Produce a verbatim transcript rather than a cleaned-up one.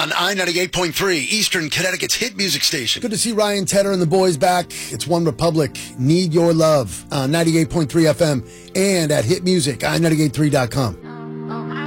on I ninety-eight point three, Eastern Connecticut's hit music station. Good to see Ryan Tedder and the boys back. It's One Republic, Need Your Love, on ninety-eight point three F M, and at Hit Music, I ninety-eight point three dot com.